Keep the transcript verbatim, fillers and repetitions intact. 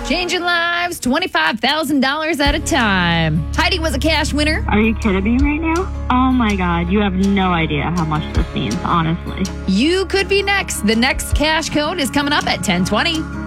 Changing lives twenty-five thousand dollars at a time. Heidi was a cash winner. Are you kidding me right now? Oh my God, you have no idea how much this means, honestly. You could be next. The next cash code is coming up at ten twenty.